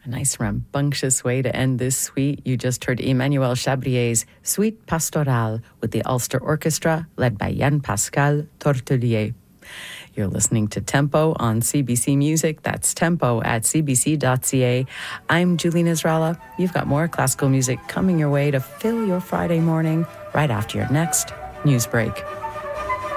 A nice rambunctious way to end this suite. You just heard Emmanuel Chabrier's Suite Pastorale with the Ulster Orchestra, led by Jan Pascal Tortelier. You're listening to Tempo on CBC Music. That's tempo at cbc.ca. I'm Julie Nisralla. You've got more classical music coming your way to fill your Friday morning right after your next news break.